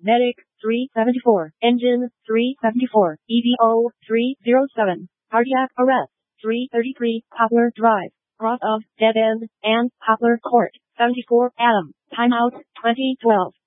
Medic 374. Engine 374. EVO 307. Cardiac arrest 333. Poplar Drive, cross of Dead End and Poplar Court, 74 Adam. Timeout 2012.